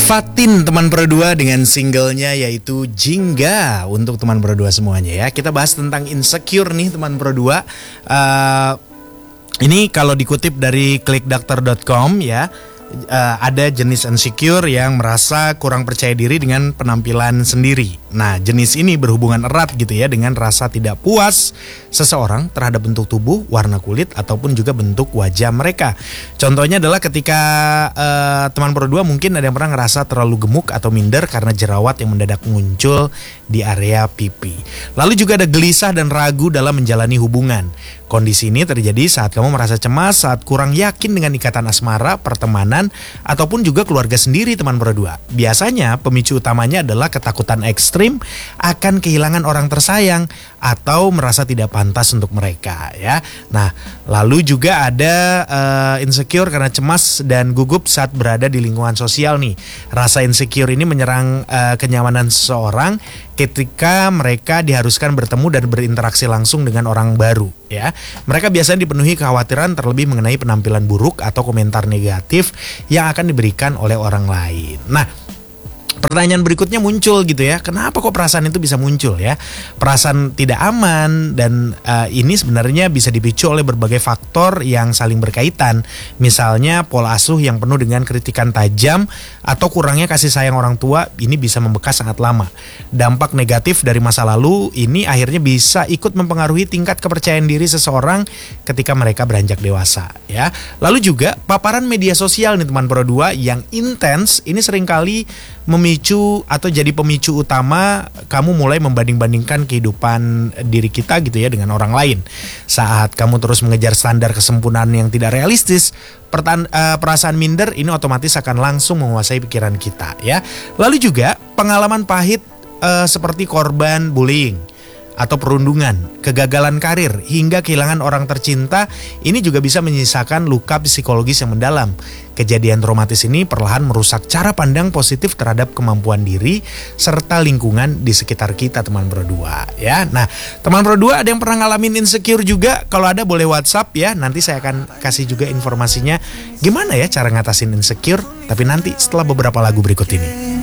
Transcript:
Fatin teman berdua dengan singlenya yaitu Jingga untuk teman berdua semuanya ya. Kita bahas tentang insecure nih teman berdua. Ini kalau dikutip dari klikdokter.com ya. Ada jenis insecure yang merasa kurang percaya diri dengan penampilan sendiri. Nah, jenis ini berhubungan erat gitu ya dengan rasa tidak puas seseorang terhadap bentuk tubuh, warna kulit, ataupun juga bentuk wajah mereka. Contohnya adalah ketika teman berdua mungkin ada yang pernah ngerasa terlalu gemuk atau minder karena jerawat yang mendadak muncul di area pipi. Lalu juga ada gelisah dan ragu dalam menjalani hubungan. Kondisi ini terjadi saat kamu merasa cemas, saat kurang yakin dengan ikatan asmara, pertemanan, ataupun juga keluarga sendiri teman berdua. Biasanya pemicu utamanya adalah ketakutan ekstrim akan kehilangan orang tersayang atau merasa tidak pantas untuk mereka ya. Nah, lalu juga ada insecure karena cemas dan gugup saat berada di lingkungan sosial nih. Rasa insecure ini menyerang kenyamanan seseorang ketika mereka diharuskan bertemu dan berinteraksi langsung dengan orang baru ya. Mereka biasanya dipenuhi kekhawatiran terlebih mengenai penampilan buruk atau komentar negatif yang akan diberikan oleh orang lain. Nah, pertanyaan berikutnya muncul gitu ya. Kenapa kok perasaan itu bisa muncul ya? Perasaan tidak aman dan ini sebenarnya bisa dipicu oleh berbagai faktor yang saling berkaitan. Misalnya pola asuh yang penuh dengan kritikan tajam atau kurangnya kasih sayang orang tua, ini bisa membekas sangat lama. Dampak negatif dari masa lalu ini akhirnya bisa ikut mempengaruhi tingkat kepercayaan diri seseorang ketika mereka beranjak dewasa ya. Lalu juga paparan media sosial nih teman berdua yang intens ini seringkali memicu atau jadi pemicu utama kamu mulai membanding-bandingkan kehidupan diri kita gitu ya dengan orang lain. Saat kamu terus mengejar standar kesempurnaan yang tidak realistis, perasaan minder ini otomatis akan langsung menguasai pikiran kita ya. Lalu juga pengalaman pahit seperti korban bullying atau perundungan, kegagalan karir, hingga kehilangan orang tercinta, ini juga bisa menyisakan luka psikologis yang mendalam. Kejadian traumatis ini perlahan merusak cara pandang positif terhadap kemampuan diri serta lingkungan di sekitar kita teman berdua ya. Nah, teman berdua ada yang pernah ngalamin insecure juga? Kalau ada boleh WhatsApp ya. Nanti saya akan kasih juga informasinya gimana ya cara ngatasin insecure, tapi nanti setelah beberapa lagu berikut ini.